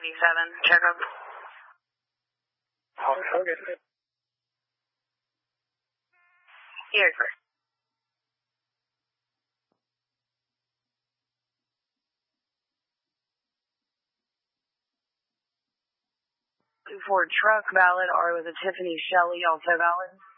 87, checkup. Okay. Yeah, great. Ford truck valid, or was it Tiffany Shelley also valid?